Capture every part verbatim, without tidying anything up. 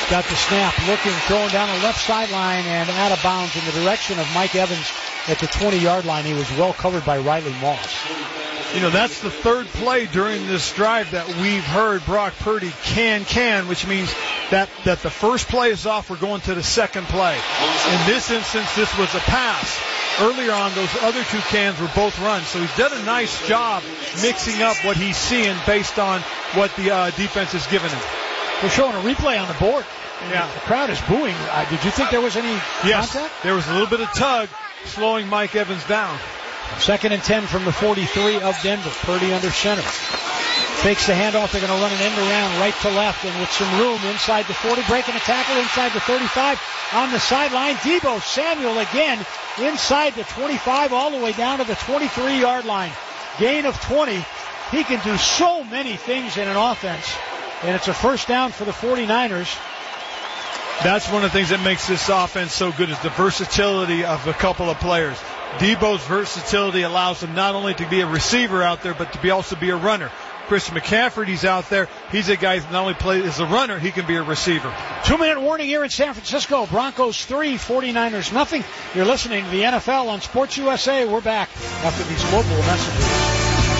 got the snap, looking, throwing down the left sideline and out of bounds in the direction of Mike Evans at the twenty-yard line. He was well covered by Riley Moss. You know, that's the third play during this drive that we've heard Brock Purdy can, can, which means that, that the first play is off. We're going to the second play. In this instance, this was a pass. Earlier on, those other two cans were both runs. So he's done a nice job mixing up what he's seeing based on what the uh, defense has given him. We're showing a replay on the board. Yeah. The crowd is booing. Uh, did you think there was any yes, contact? There was a little bit of tug slowing Mike Evans down. Second and ten from the forty-three of Denver. Purdy under center. Fakes the handoff. They're going to run an end around right to left, and with some room inside the forty, breaking a tackle inside the thirty-five on the sideline. Deebo Samuel again inside the twenty-five all the way down to the twenty-three-yard line. Gain of twenty. He can do so many things in an offense, and it's a first down for the forty-niners. That's one of the things that makes this offense so good is the versatility of a couple of players. Deebo's versatility allows him not only to be a receiver out there, but to be also be a runner. Christian McCaffrey, he's out there. He's a guy that not only plays as a runner, he can be a receiver. Two-minute warning here in San Francisco. Broncos three, forty-niners nothing. You're listening to the N F L on Sports U S A. We're back after these local messages.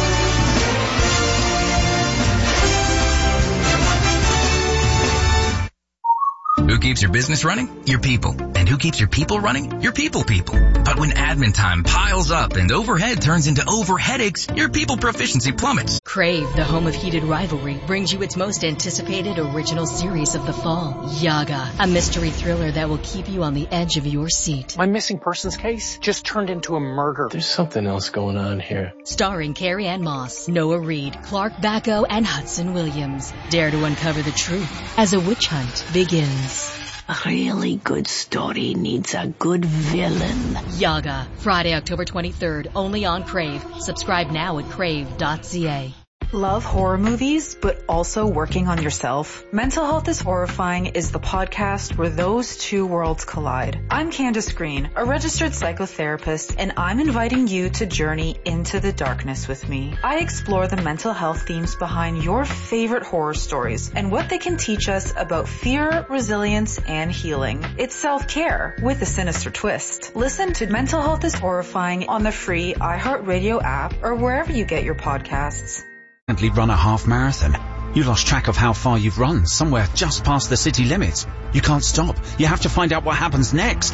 Who keeps your business running? Your people. And who keeps your people running? Your people people. But when admin time piles up and overhead turns into over headaches, your people proficiency plummets. Crave, the home of heated rivalry, brings you its most anticipated original series of the fall, Yaga, a mystery thriller that will keep you on the edge of your seat. My missing persons case just turned into a murder. There's something else going on here. Starring Carrie Ann Moss, Noah Reid, Clark Bacco, and Hudson Williams. Dare to uncover the truth as a witch hunt begins. A really good story needs a good villain. Yaga, Friday, October twenty-third, only on Crave. Subscribe now at crave dot c a. Love horror movies, but also working on yourself? Mental Health is Horrifying is the podcast where those two worlds collide. I'm Candace Green, a registered psychotherapist, and I'm inviting you to journey into the darkness with me. I explore the mental health themes behind your favorite horror stories and what they can teach us about fear, resilience, and healing. It's self-care with a sinister twist. Listen to Mental Health is Horrifying on the free iHeartRadio app or wherever you get your podcasts. Run a half marathon. You lost track of how far you've run, somewhere just past the city limits. You can't stop. You have to find out what happens next.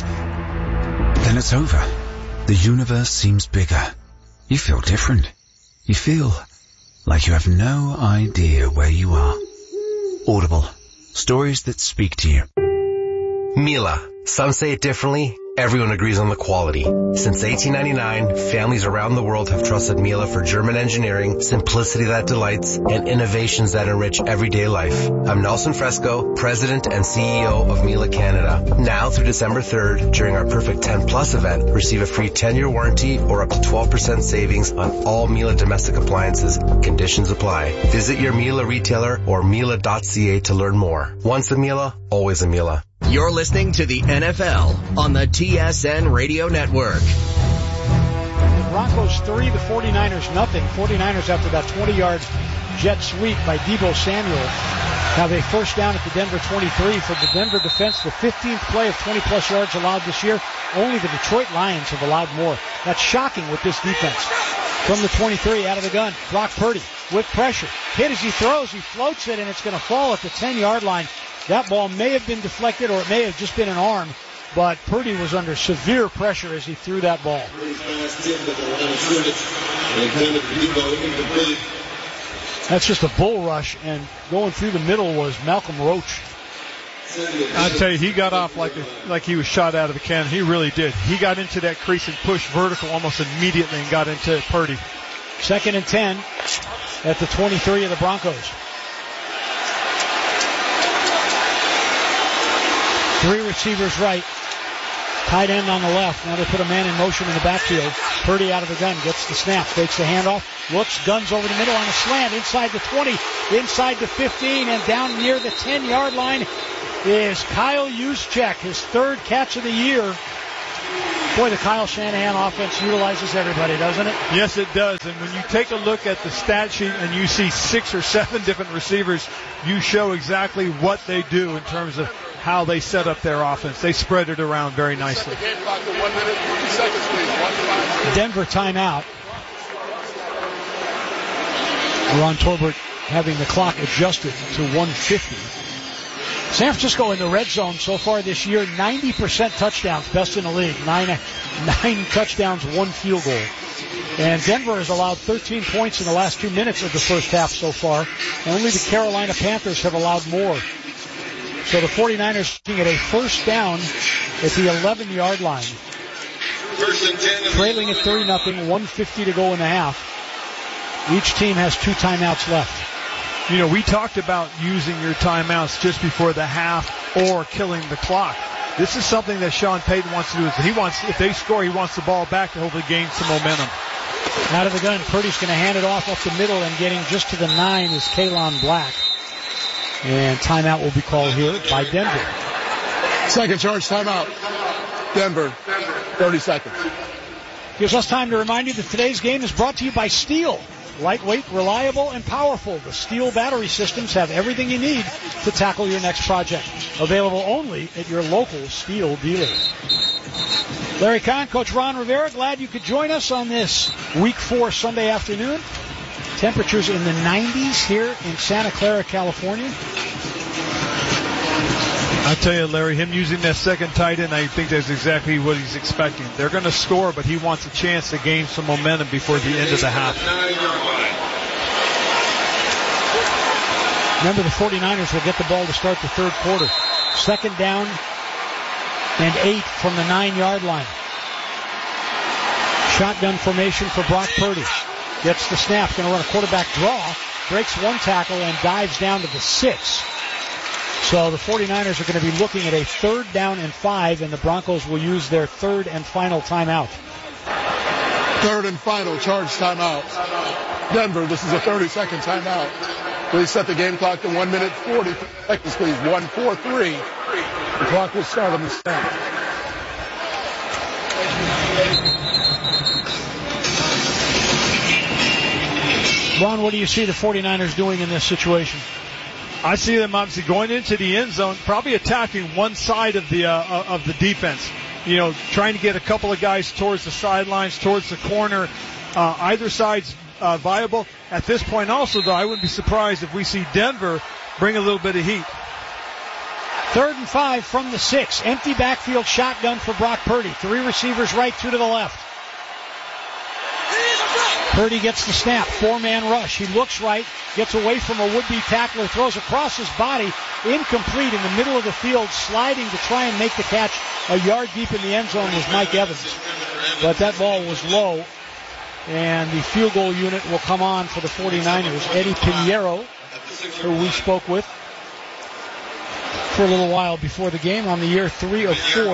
Then it's over. The universe seems bigger. You feel different. You feel like you have no idea where you are. Audible. Stories that speak to you. Miele. Some say it differently. Everyone agrees on the quality. Since eighteen ninety-nine, families around the world have trusted Miele for German engineering, simplicity that delights, and innovations that enrich everyday life. I'm Nelson Fresco, President and C E O of Miele Canada. Now through December third, during our Perfect ten Plus event, receive a free ten-year warranty or up to twelve percent savings on all Miele domestic appliances. Conditions apply. Visit your Miele retailer or miele dot c a to learn more. Once a Miele, always a Miele. You're listening to the N F L on the T S N Radio Network. The Broncos three, the forty-niners nothing. forty-niners after that twenty-yard jet sweep by Deebo Samuel. Now they first down at the Denver twenty-three for the Denver defense. The fifteenth play of twenty-plus yards allowed this year. Only the Detroit Lions have allowed more. That's shocking with this defense. From the twenty-three, out of the gun, Brock Purdy with pressure. Hit as he throws, he floats it, and it's going to fall at the ten-yard line. That ball may have been deflected or it may have just been an arm, but Purdy was under severe pressure as he threw that ball. That's just a bull rush, and going through the middle was Malcolm Roach. I'll tell you, he got off like a, like he was shot out of the cannon. He really did. He got into that crease and pushed vertical almost immediately and got into Purdy. Second and ten at the twenty-three of the Broncos. Three receivers right. Tight end on the left. Now they put a man in motion in the backfield. Purdy out of the gun. Gets the snap. Takes the handoff. Looks. Guns over the middle on a slant. Inside the twenty. Inside the fifteen. And down near the ten-yard line is Kyle Juszczyk. His third catch of the year Boy, the Kyle Shanahan offense utilizes everybody, doesn't it? Yes, it does. And when you take a look at the stat sheet and you see six or seven different receivers, you show exactly what they do in terms of how they set up their offense. They spread it around very nicely. Denver timeout. Ron Torbert having the clock adjusted to one fifty. San Francisco in the red zone so far this year, ninety percent touchdowns, best in the league. Nine, nine touchdowns, one field goal. And Denver has allowed thirteen points in the last two minutes of the first half so far. And only the Carolina Panthers have allowed more. So the 49ers looking at a first down at the eleven-yard line. Trailing at three nothing, one fifty to go in the half. Each team has two timeouts left. You know, we talked about using your timeouts just before the half or killing the clock. This is something that Sean Payton wants to do. He wants, if they score, he wants the ball back to hopefully gain some momentum. Out of the gun, Purdy's going to hand it off up the middle, and getting just to the nine is Kalon Black. And timeout will be called here by Denver. Second charge timeout. Denver, thirty seconds. Gives us time to remind you that today's game is brought to you by Steel. Lightweight, reliable, and powerful. The Steel battery systems have everything you need to tackle your next project. Available only at your local Steel dealer. Larry Kahn, Coach Ron Rivera, glad you could join us on this week four Sunday afternoon. Temperatures in the nineties here in Santa Clara, California. I tell you, Larry, him using that second tight end, I think that's exactly what he's expecting. They're going to score, but he wants a chance to gain some momentum before the end of the half. Remember, the 49ers will get the ball to start the third quarter. Second down and eight from the nine-yard line. Shotgun formation for Brock Purdy. Gets the snap, going to run a quarterback draw, breaks one tackle, and dives down to the six. So the 49ers are going to be looking at a third down and five, and the Broncos will use their third and final timeout. Third and final charge timeout. Denver, this is a thirty-second timeout. Please set the game clock to one minute forty seconds, please. one four three. The clock will start on the snap. Ron, what do you see the 49ers doing in this situation? I see them obviously going into the end zone, probably attacking one side of the uh, of the defense. You know, trying to get a couple of guys towards the sidelines, towards the corner. Uh, either side's uh, viable. At this point also, though, I wouldn't be surprised if we see Denver bring a little bit of heat. Third and five from the six. Empty backfield shotgun for Brock Purdy. Three receivers right, two to the left. Purdy gets the snap. Four-man rush. He looks right, gets away from a would-be tackler, throws across his body, incomplete in the middle of the field, sliding to try and make the catch a yard deep in the end zone was Mike Evans. But that ball was low, and the field goal unit will come on for the 49ers. Eddie Pinheiro, who we spoke with for a little while before the game, on the year three of four.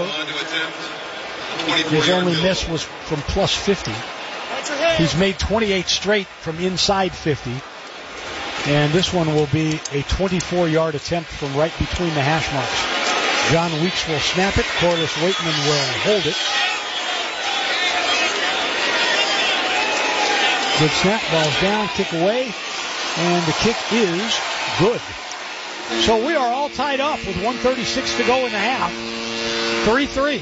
His only miss was from plus fifty. He's made twenty-eight straight from inside fifty. And this one will be a twenty-four-yard attempt from right between the hash marks. John Weeks will snap it. Corliss Waitman will hold it. Good snap. Ball's down. Kick away. And the kick is good. So we are all tied up with one thirty-six to go in the half. three three.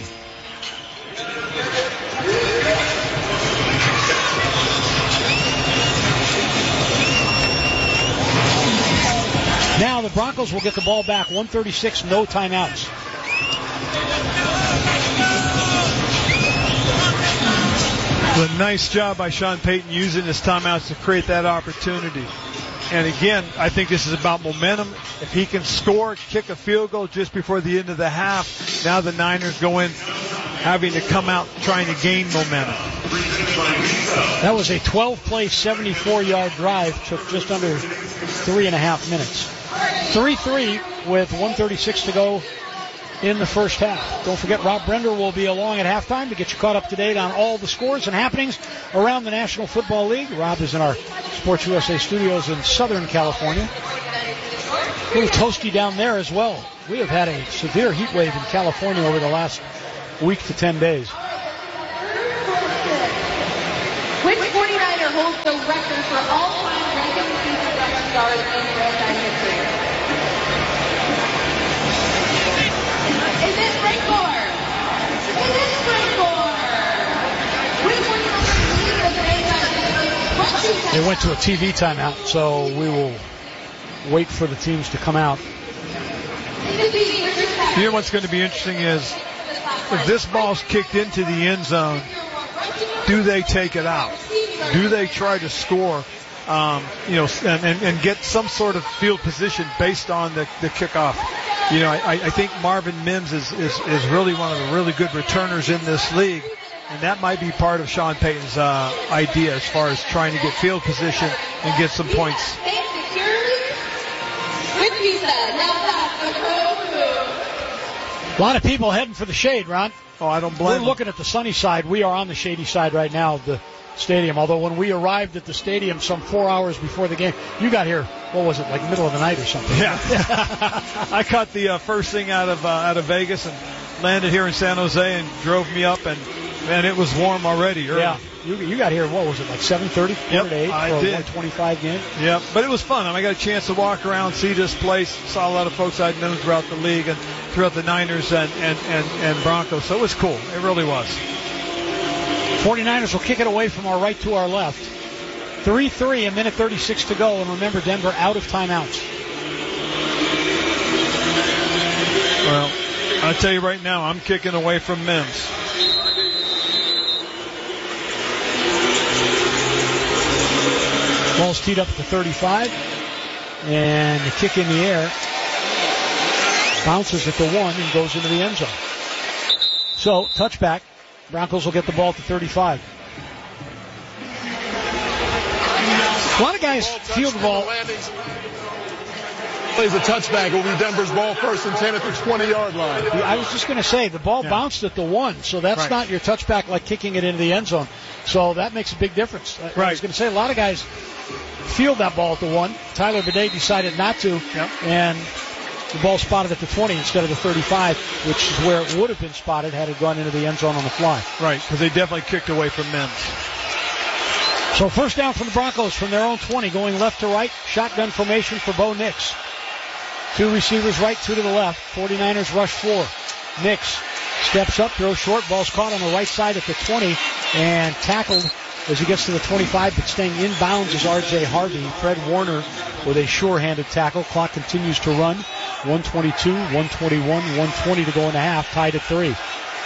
Now the Broncos will get the ball back. one thirty-six, no timeouts. A nice job by Sean Payton using his timeouts to create that opportunity. And again, I think this is about momentum. If he can score, kick a field goal just before the end of the half, now the Niners go in having to come out trying to gain momentum. That was a twelve-play, seventy-four-yard drive. Took just under three and a half minutes. three three with one thirty-six to go in the first half. Don't forget, Rob Brender will be along at halftime to get you caught up to date on all the scores and happenings around the National Football League. Rob is in our Sports U S A studios in Southern California. A little toasty down there as well. We have had a severe heat wave in California over the last week to ten days. They went to a T V timeout, so we will wait for the teams to come out. You know what's going to be interesting is if this ball's kicked into the end zone, do they take it out? Do they try to score, um, you know, and, and, and get some sort of field position based on the, the kickoff? You know, I, I think Marvin Mims is, is, is really one of the really good returners in this league, and that might be part of Sean Payton's uh, idea as far as trying to get field position and get some points. A lot of people heading for the shade, Ron. Oh, I don't blame We're them. looking at the sunny side. We are on the shady side right now of the stadium. Although when we arrived at the stadium some four hours before the game, you got here, what was it, like middle of the night or something? Yeah. I caught the uh, first thing out of uh, out of Vegas and landed here in San Jose and drove me up, and man, it was warm already early. Yeah. You, you got here, what was it, like seven thirty, Yep, to eight I for a did. one twenty-five game? Yep, but it was fun. I, mean, I got a chance to walk around, see this place, saw a lot of folks I'd known throughout the league and throughout the Niners and, and, and, and Broncos, so it was cool. It really was. forty-niners will kick it away from our right to our left. three three, a minute thirty-six to go, and remember, Denver out of timeouts. Well, I'll tell you right now, I'm kicking away from Mims. Ball's teed up at the thirty-five, and the kick in the air bounces at the one and goes into the end zone. So, touchback. Broncos will get the ball at the thirty-five. A lot of guys field the ball. Plays a touchback. It will be Denver's ball first and ten at the twenty-yard line. I was just going to say, the ball Yeah. bounced at the one, so that's Right. not your touchback like kicking it into the end zone. So that makes a big difference. I- I Right. was going to say, a lot of guys field that ball at the one. Tyler Bidet decided not to, Yep. and the ball spotted at the twenty instead of the thirty-five, which is where it would have been spotted had it gone into the end zone on the fly. Right, because they definitely kicked away from Mims. So first down from the Broncos from their own twenty, going left to right. Shotgun formation for Bo Nix. Two receivers right, two to the left. forty-niners rush four. Nix steps up, throws short. Ball's caught on the right side at the twenty and tackled as he gets to the twenty-five, but staying in bounds is R J Harvey. Fred Warner with a sure-handed tackle. Clock continues to run. one twenty-two, one twenty-one, one twenty to go in the half, tied at three.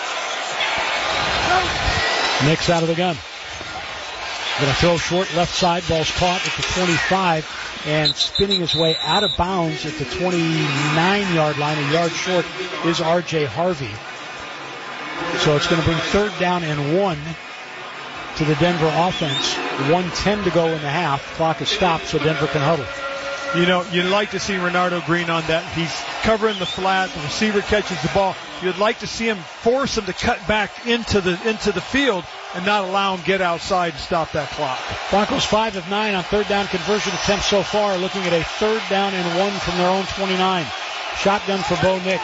Nix out of the gun. Gonna throw short left side. Ball's caught at the twenty-five and spinning his way out of bounds at the twenty-nine yard line. A yard short is R J Harvey. So it's going to bring third down and one to the Denver offense. one ten to go in the half. Clock is stopped so Denver can huddle. You know, you'd like to see Renardo Green on that. He's covering the flat. The receiver catches the ball. You'd like to see him force him to cut back into the into the field and not allow him get outside and stop that clock. Broncos five of nine on third down conversion attempts so far, looking at a third down and one from their own twenty-nine. Shotgun for Bo Nix.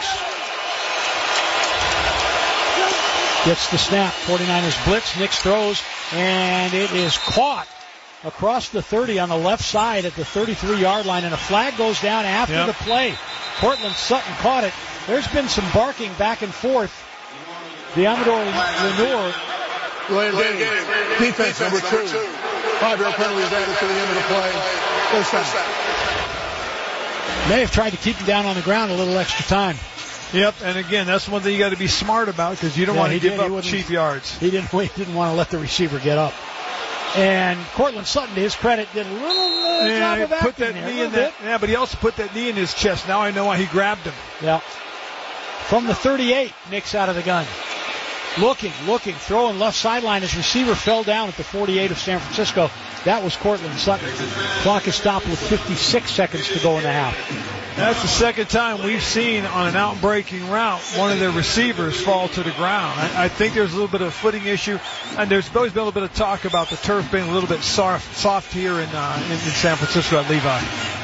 Gets the snap. forty-niners blitz. Nix throws, and it is caught across the thirty on the left side at the thirty-three yard line, and a flag goes down after Yep. the play. Cortland Sutton caught it. There's been some barking back and forth. The Amador Lenore. Land game. Defense, number two. Five-yard penalty is added to the end of the play. First down. May have tried to keep him down on the ground a little extra time. Yep, and again, that's one thing you got to be smart about because you don't Yeah, want to he give did. He up wouldn't- cheap yards. He didn't he didn't want to let the receiver get up. And Cortland Sutton, to his credit, did a little uh, Yeah, job he of put acting that there, a knee little in that. bit. Yeah, but he also put that knee in his chest. Now I know why he grabbed him. Yeah. From the thirty-eight, Nix out of the gun. Looking, looking, throwing left sideline. His receiver fell down at the forty-eight of San Francisco. That was Cortland Sutton. Clock is stopped with fifty-six seconds to go in the half. That's the second time we've seen on an out-breaking route one of their receivers fall to the ground. I, I think there's a little bit of a footing issue, and there's always been a little bit of talk about the turf being a little bit soft, soft here in, uh, in, in San Francisco at Levi.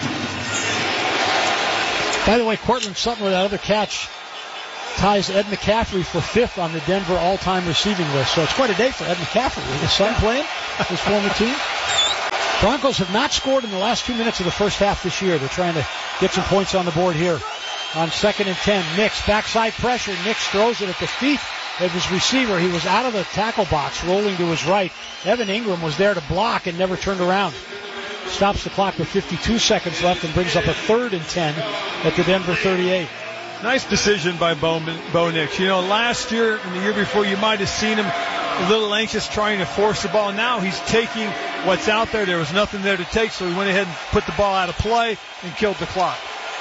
By the way, Cortland Sutton with that other catch ties Ed McCaffrey for fifth on the Denver all-time receiving list. So it's quite a day for Ed McCaffrey with his son playing, his former team. Broncos have not scored in the last two minutes of the first half this year. They're trying to get some points on the board here. On second and ten, Nix, backside pressure. Nix throws it at the feet of his receiver. He was out of the tackle box, rolling to his right. Evan Ingram was there to block and never turned around. Stops the clock with fifty-two seconds left and brings up a third and ten at the Denver thirty-eight. Nice decision by Bo, Bo Nix. You know, last year and the year before, you might have seen him a little anxious trying to force the ball. Now he's taking what's out there. There was nothing there to take, so he went ahead and put the ball out of play and killed the clock.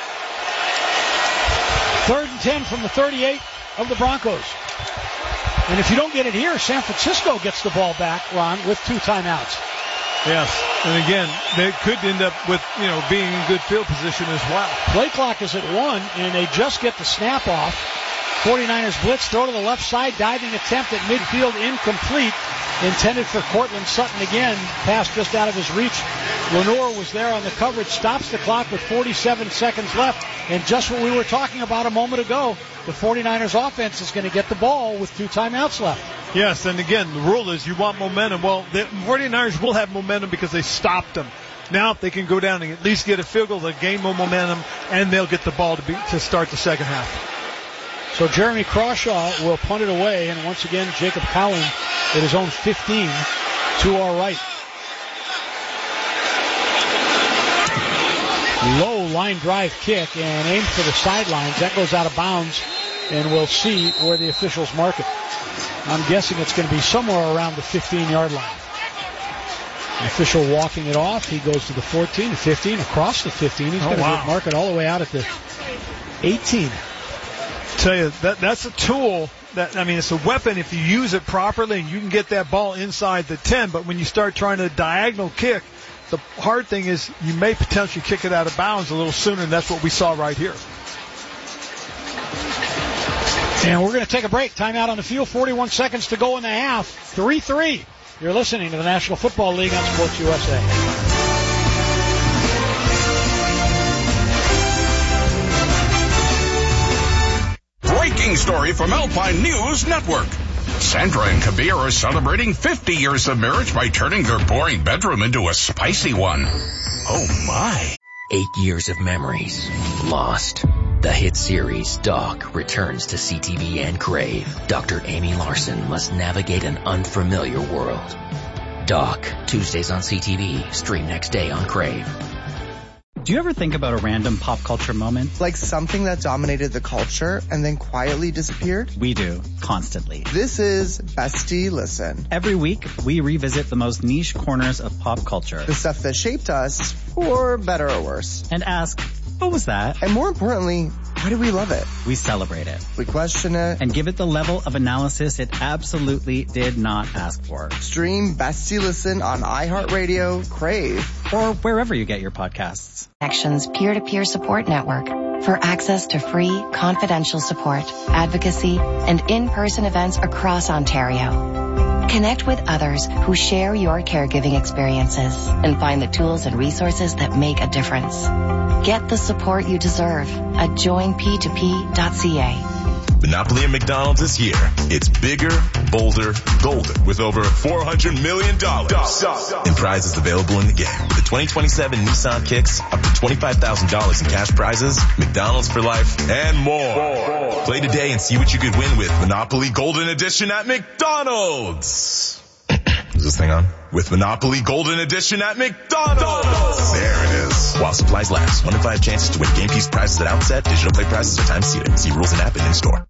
Third and ten from the thirty-eight of the Broncos. And if you don't get it here, San Francisco gets the ball back, Ron, with two timeouts. Yes, and again, they could end up with, you know, being in good field position as well. Play clock is at one, and they just get the snap off. forty-niners blitz, throw to the left side, diving attempt at midfield, incomplete. Intended for Cortland Sutton again, pass just out of his reach. Lenore was there on the coverage, stops the clock with forty-seven seconds left. And just what we were talking about a moment ago, the forty-niners offense is going to get the ball with two timeouts left. Yes, and again, the rule is you want momentum. Well, the forty-niners will have momentum because they stopped them. Now if they can go down and at least get a field goal, they'll gain more momentum, and they'll get the ball to, be, to start the second half. So Jeremy Crawshaw will punt it away, and once again, Jacob Cowan at his own fifteen to our right. Low line drive kick and aimed for the sidelines. That goes out of bounds, and we'll see where the officials mark it. I'm guessing it's going to be somewhere around the fifteen-yard line. The official walking it off. He goes to the fourteen, the fifteen, across the fifteen. He's oh, going to wow. mark it all the way out at the eighteen. Tell you that that's a tool that, I mean, it's a weapon if you use it properly, and you can get that ball inside the ten. But when you start trying to diagonal kick, the hard thing is you may potentially kick it out of bounds a little sooner, and that's what we saw right here. And we're going to take a break. Timeout on the field. forty-one seconds to go in the half. three three. You're listening to the National Football League on Sports U S A. Breaking story from Alpine News Network. Sandra and Kabir are celebrating fifty years of marriage by turning their boring bedroom into a spicy one. Oh my. Eight years of memories lost. The hit series Doc returns to C T V and Crave. Doctor Amy Larson must navigate an unfamiliar world. Doc, Tuesdays on C T V, stream next day on Crave. Do you ever think about a random pop culture moment? Like something that dominated the culture and then quietly disappeared? We do, constantly. This is Bestie Listen. Every week, we revisit the most niche corners of pop culture. The stuff that shaped us, for better or worse. And ask, what was that? And more importantly, why do we love it? We celebrate it. We question it. And give it the level of analysis it absolutely did not ask for. Stream Bestie Listen on iHeartRadio, Crave, or wherever you get your podcasts. Actions Peer-to-Peer Support Network for access to free, confidential support, advocacy, and in-person events across Ontario. Connect with others who share your caregiving experiences and find the tools and resources that make a difference. Get the support you deserve at join p two p dot c a. Monopoly at McDonald's is here. It's bigger, bolder, golden with over four hundred million dollars in prizes available in the game. With the twenty twenty-seven Nissan Kicks, up to twenty-five thousand dollars in cash prizes, McDonald's for life, and more. Play today and see what you could win with Monopoly Golden Edition at McDonald's. Is this thing on? With Monopoly Golden Edition at McDonald's. There it is. While supplies last. One in five chances to win game piece prizes at outset. Digital play prizes are time seated. See rules and app and in store.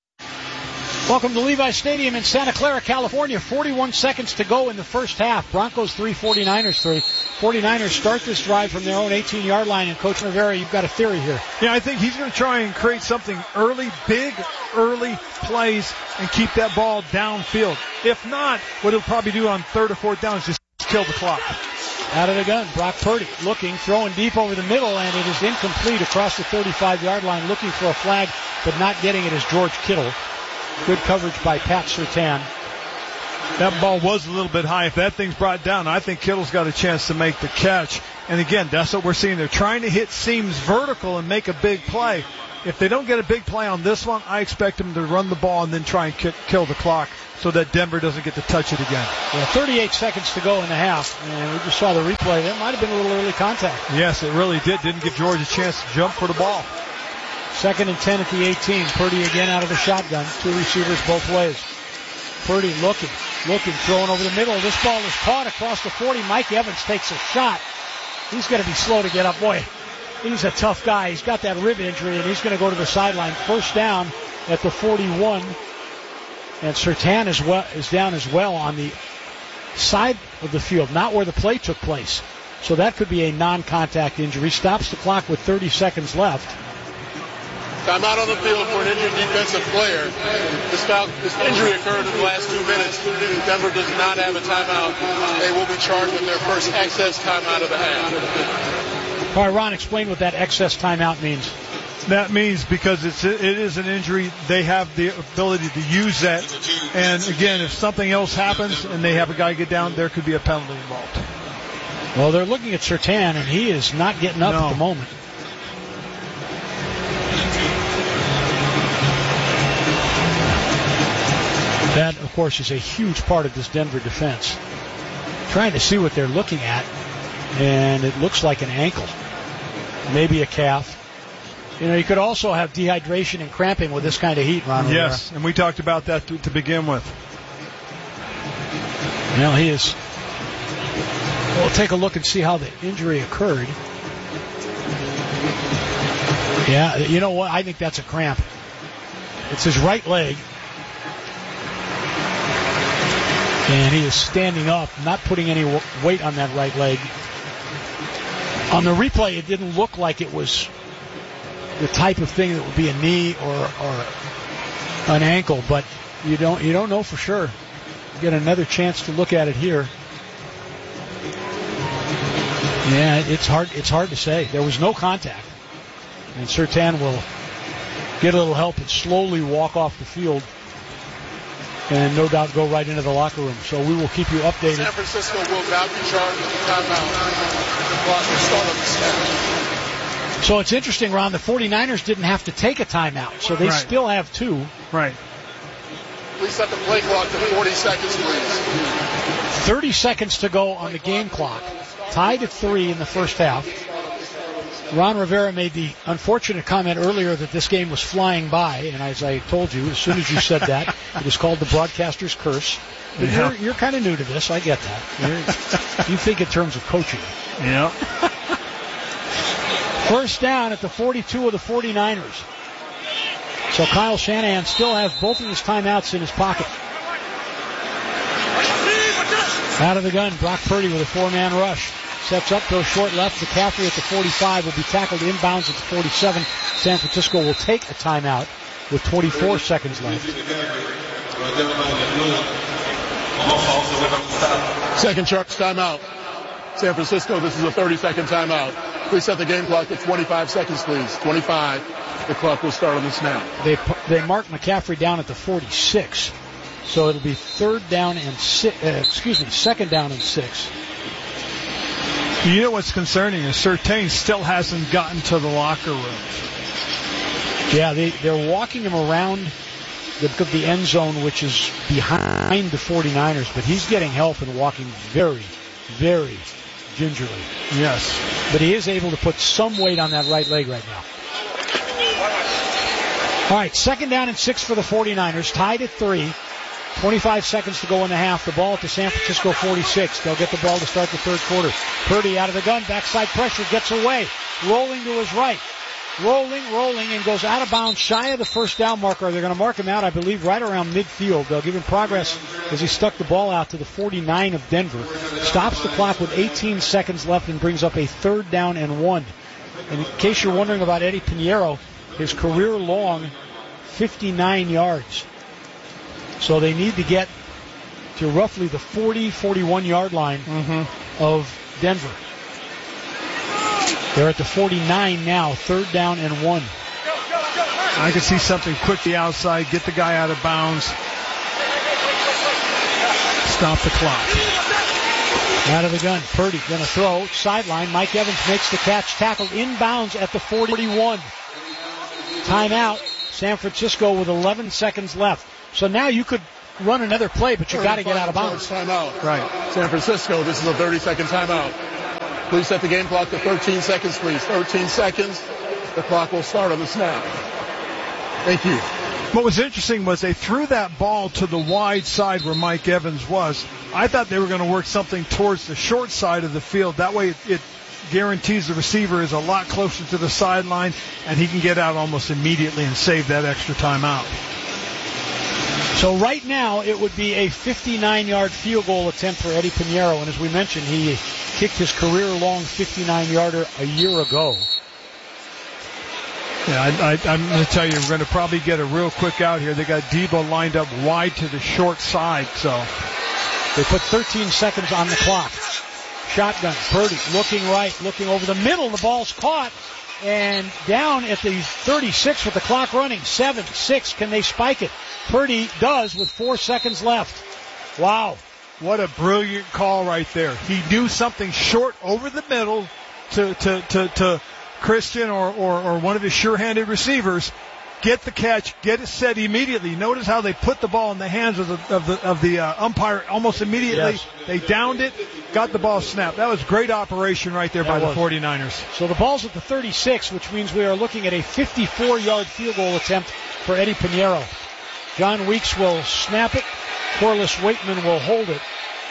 Welcome to Levi Stadium in Santa Clara, California. forty-one seconds to go in the first half. Broncos three, forty-niners three. forty-niners start this drive from their own eighteen-yard line. And Coach Rivera, you've got a theory here. Yeah, I think he's going to try and create something early, big, early plays and keep that ball downfield. If not, what he'll probably do on third or fourth down is just kill the clock. Out of the gun, Brock Purdy looking, throwing deep over the middle, and it is incomplete across the thirty-five-yard line, looking for a flag, but not getting it is George Kittle. Good coverage by Pat Surtain. That ball was a little bit high. If that thing's brought down, I think Kittle's got a chance to make the catch. And again, that's what we're seeing. They're trying to hit seams vertical and make a big play. If they don't get a big play on this one, I expect them to run the ball and then try and kick, kill the clock so that Denver doesn't get to touch it again. Yeah, thirty-eight seconds to go in the half. And we just saw the replay. That might have been a little early contact. Yes, it really did. Didn't give George a chance to jump for the ball. Second and ten at the eighteen. Purdy again out of the shotgun. Two receivers both ways. Purdy looking, looking, throwing over the middle. This ball is caught across the forty. Mike Evans takes a shot. He's going to be slow to get up. Boy, he's a tough guy. He's got that rib injury, and he's going to go to the sideline. First down at the forty-one. And Surtain is, well, is down as well on the side of the field, not where the play took place. So that could be a non-contact injury. Stops the clock with thirty seconds left. Timeout on the field for an injured defensive player. This, foul, this injury occurred in the last two minutes. Denver does not have a timeout. They will be charged with their first excess timeout of the half. All right, Ron, explain what that excess timeout means. That means because it's it is an injury, they have the ability to use that. And again, if something else happens and they have a guy get down, there could be a penalty involved. Well, they're looking at Surtain, and he is not getting up no. at the moment. That, of course, is a huge part of this Denver defense. Trying to see what they're looking at, and it looks like an ankle, maybe a calf. You know, you could also have dehydration and cramping with this kind of heat, Ron. Yes, Rivera. and we talked about that to, to begin with. Well, he is. We'll take a look and see how the injury occurred. Yeah, you know what? I think that's a cramp. It's his right leg. And he is standing up, not putting any weight on that right leg. On the replay, it didn't look like it was the type of thing that would be a knee or, or an ankle, but you don't you don't know for sure. You get another chance to look at it here. Yeah, it's hard it's hard to say. There was no contact. And Surtain will get a little help and slowly walk off the field and no doubt go right into the locker room. So we will keep you updated. San Francisco will not be charged with the timeout. The clock will start on the snap. So it's interesting, Ron, the 49ers didn't have to take a timeout, so they right. still have two. Right. Please set the play clock to forty seconds, please. thirty seconds to go on the game clock. Tied at three in the first half. Ron Rivera made the unfortunate comment earlier that this game was flying by, and as I told you, as soon as you said that, it is called the broadcaster's curse. But yeah. you're, you're kind of new to this. I get that. You're, you think in terms of coaching. Yeah. First down at the forty-two of the 49ers. So Kyle Shanahan still has both of his timeouts in his pocket. Out of the gun, Brock Purdy with a four-man rush. Sets up, goes short left. McCaffrey at the forty-five will be tackled inbounds at the forty-seven. San Francisco will take a timeout with twenty-four seconds left. Second charge timeout. San Francisco, this is a thirty-second timeout. Please set the game clock to twenty-five seconds, please. twenty-five. The clock will start on the snap. They they mark McCaffrey down at the forty-six, so it'll be third down and six. Uh, excuse me, second down and six. You know what's concerning is Surtain still hasn't gotten to the locker room. Yeah, they they're walking him around the, the end zone, which is behind the 49ers, but he's getting help and walking very, very gingerly. Yes. But he is able to put some weight on that right leg right now. All right, second down and six for the 49ers, tied at three. twenty-five seconds to go in the half. The ball at the San Francisco forty-six. They'll get the ball to start the third quarter. Purdy out of the gun, backside pressure, gets away. Rolling to his right. Rolling, rolling, and goes out of bounds shy of the first down marker. They're going to mark him out, I believe, right around midfield. They'll give him progress as he stuck the ball out to the forty-nine of Denver. Stops the clock with eighteen seconds left and brings up a third down and one. And in case you're wondering about Eddie Pinheiro, his career long fifty-nine yards. So they need to get to roughly the forty, forty-one yard line mm-hmm. of Denver. They're at the forty-nine now, third down and one. I can see something quick the outside, get the guy out of bounds, stop the clock. Out of the gun, Purdy going to throw, sideline. Mike Evans makes the catch, tackled inbounds at the forty-one. Timeout, San Francisco with eleven seconds left. So now you could run another play, but you got to get out of bounds. Timeout. Right. San Francisco, this is a thirty-second timeout. Please set the game clock to thirteen seconds, please. thirteen seconds. The clock will start on the snap. Thank you. What was interesting was they threw that ball to the wide side where Mike Evans was. I thought they were going to work something towards the short side of the field. That way it, it guarantees the receiver is a lot closer to the sideline, and he can get out almost immediately and save that extra timeout. So right now it would be a fifty-nine-yard field goal attempt for Eddie Pinheiro, and as we mentioned, he kicked his career-long fifty-nine-yarder a year ago. Yeah, I, I, I'm going to tell you, we're going to probably get a real quick out here. They got Debo lined up wide to the short side, so they put thirteen seconds on the clock. Shotgun, Purdy looking right, looking over the middle. The ball's caught and down at the thirty-six with the clock running. Seven, six, can they spike it? Purdy does with four seconds left. Wow. What a brilliant call right there. He knew something short over the middle to, to, to, to Christian or, or, or one of his sure-handed receivers. Get the catch, get it set immediately. Notice how they put the ball in the hands of the of the of the uh, umpire almost immediately. Yes. They downed it, got the ball snapped. That was great operation right there that by was. the 49ers. So the ball's at the thirty-six, which means we are looking at a fifty-four-yard field goal attempt for Eddie Pinheiro. John Weeks will snap it. Corliss Wakeman will hold it.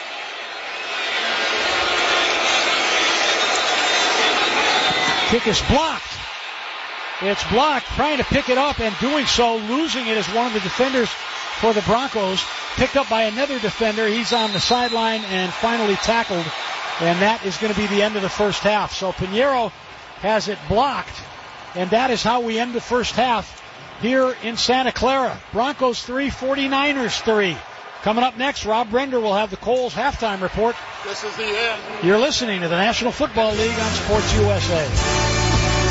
Kick is blocked. It's blocked, trying to pick it up, and doing so, losing it as one of the defenders for the Broncos. Picked up by another defender. He's on the sideline and finally tackled, and that is going to be the end of the first half. So Pinheiro has it blocked, and that is how we end the first half here in Santa Clara. Broncos three, 49ers three. Coming up next, Rob Brender will have the Coles halftime report. This is the end. You're listening to the National Football League on Sports U S A.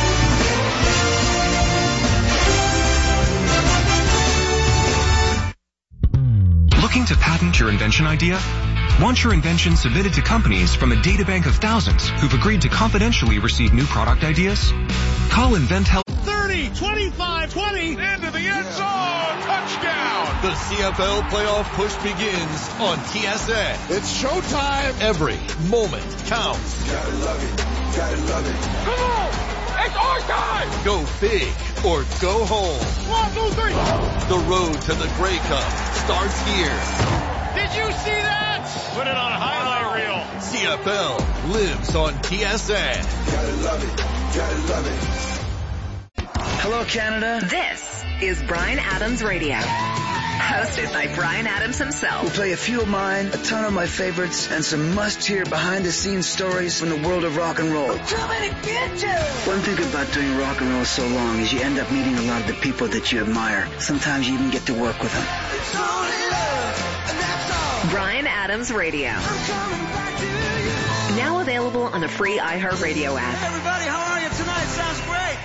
Looking to patent your invention idea? Want your invention submitted to companies from a databank of thousands who've agreed to confidentially receive new product ideas? Call InventHelp. thirty, twenty-five, twenty, into the end zone, touchdown! The C F L playoff push begins on T S N. It's showtime. Every moment counts. Gotta love it, gotta love it. Come on! It's our time! Go big or go home. One, two, three. The road to the Grey Cup starts here. Did you see that? Put it on a highlight reel. C F L lives on T S N. Gotta love it, gotta love it. Hello, Canada. This is Bryan Adams Radio. Hosted by Bryan Adams himself. We'll play a few of mine, a ton of my favorites, and some must-hear behind-the-scenes stories from the world of rock and roll. I'm coming to get you! One thing about doing rock and roll so long is you end up meeting a lot of the people that you admire. Sometimes you even get to work with them. It's only love, and that's all. Bryan Adams Radio. I'm coming back to you. Now available on the free iHeartRadio app. Hey, everybody, how are you tonight? Sounds great.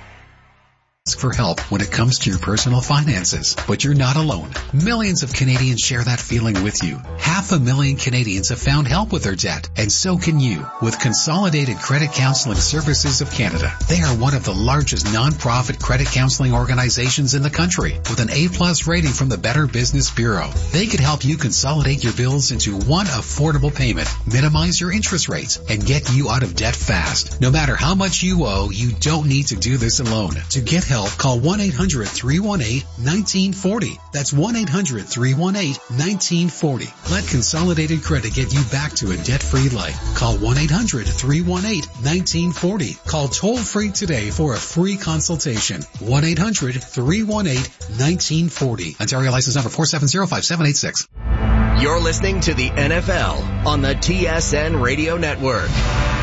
Ask for help when it comes to your personal finances, but you're not alone. Millions of Canadians share that feeling with you. Half a million Canadians have found help with their debt, and so can you with Consolidated Credit Counseling Services of Canada. They are one of the largest non-profit credit counseling organizations in the country with an A-plus rating from the Better Business Bureau. They could help you consolidate your bills into one affordable payment, minimize your interest rates, and get you out of debt fast. No matter how much you owe, you don't need to do this alone. To get help, call one eight hundred, three one eight, one nine four zero. That's one eight hundred, three one eight, one nine four zero. Let Consolidated Credit get you back to a debt-free life. Call one eight hundred, three one eight, one nine four zero. Call toll-free today for a free consultation. one eight hundred, three one eight, one nine four zero. Ontario license number four seven zero, five seven eight six. You're listening to the N F L on the T S N Radio Network.